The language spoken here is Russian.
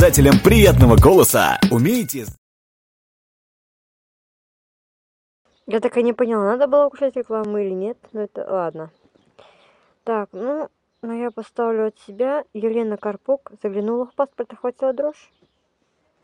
обладателем приятного голоса. Умеете... Я так и не поняла, надо было включать рекламу или нет. Но это ладно. Так, ну я поставлю от себя. Елена Карпук заглянула в паспорт и хватила дрожь.